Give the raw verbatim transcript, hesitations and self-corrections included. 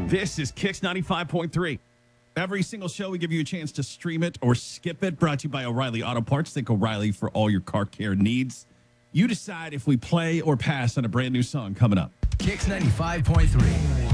This is Kicks ninety-five point three. Every single show, we give you a chance to stream it or skip it. Brought to you by O'Reilly Auto Parts. Think O'Reilly for all your car care needs. You decide if we play or pass on a brand new song coming up. Kicks ninety-five point three.